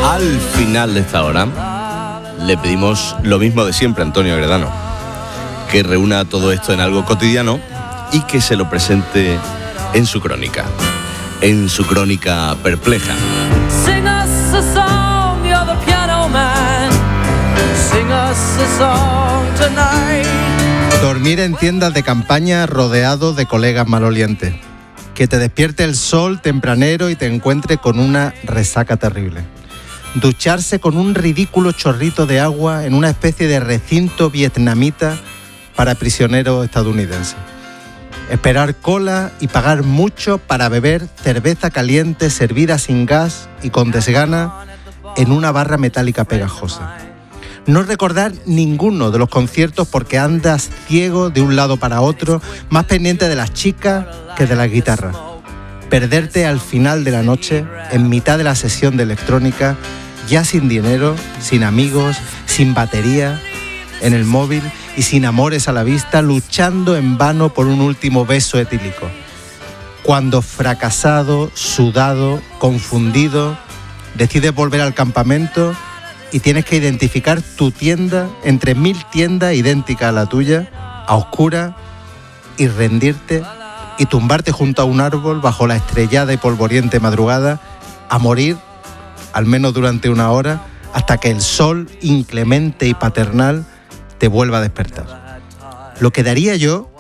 Al final de esta hora le pedimos lo mismo de siempre a Antonio Agredano, que reúna todo esto en algo cotidiano y que se lo presente en su crónica perpleja. Sing us a song, you're the piano man. Sing us a song tonight. Dormir en tiendas de campaña rodeado de colegas malolientes. Que te despierte el sol tempranero y te encuentre con una resaca terrible. Ducharse con un ridículo chorrito de agua en una especie de recinto vietnamita para prisioneros estadounidenses. Esperar cola y pagar mucho para beber cerveza caliente servida sin gas y con desgana en una barra metálica pegajosa. No recordar ninguno de los conciertos porque andas ciego de un lado para otro, más pendiente de las chicas que de la guitarra. Perderte al final de la noche, en mitad de la sesión de electrónica, ya sin dinero, sin amigos, sin batería, en el móvil y sin amores a la vista, luchando en vano por un último beso etílico. Cuando fracasado, sudado, confundido, decides volver al campamento y tienes que identificar tu tienda entre 1000 tiendas idénticas a la tuya, a oscuras, y rendirte y tumbarte junto a un árbol bajo la estrellada y polvoriente madrugada, a morir, al menos durante una hora, hasta que el sol inclemente y paternal te vuelva a despertar. Lo que daría yo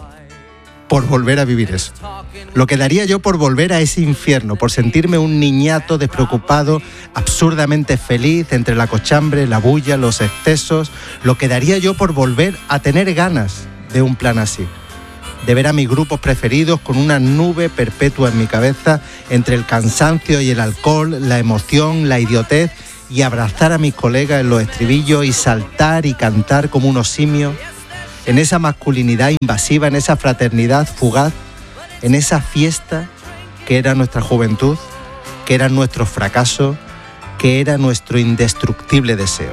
por volver a vivir eso. Lo que daría yo por volver a ese infierno, por sentirme un niñato despreocupado, absurdamente feliz entre la cochambre, la bulla, los excesos. Lo que daría yo por volver a tener ganas de un plan así. De ver a mis grupos preferidos con una nube perpetua en mi cabeza entre el cansancio y el alcohol, la emoción, la idiotez, y abrazar a mis colegas en los estribillos y saltar y cantar como unos simios, en esa masculinidad invasiva, en esa fraternidad fugaz, en esa fiesta que era nuestra juventud, que era nuestro fracaso, que era nuestro indestructible deseo.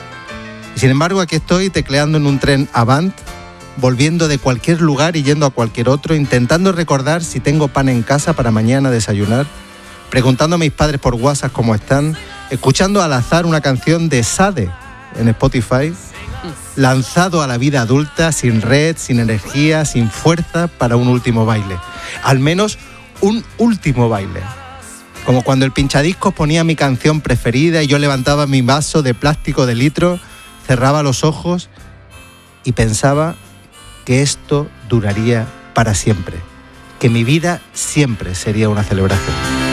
Y sin embargo, aquí estoy tecleando en un tren Avant, volviendo de cualquier lugar y yendo a cualquier otro, intentando recordar si tengo pan en casa para mañana desayunar, preguntando a mis padres por WhatsApp cómo están, escuchando al azar una canción de Sade en Spotify, lanzado a la vida adulta, sin red, sin energía, sin fuerza para un último baile. Al menos un último baile. Como cuando el pinchadiscos ponía mi canción preferida y yo levantaba mi vaso de plástico de litro, cerraba los ojos y pensaba que esto duraría para siempre, que mi vida siempre sería una celebración.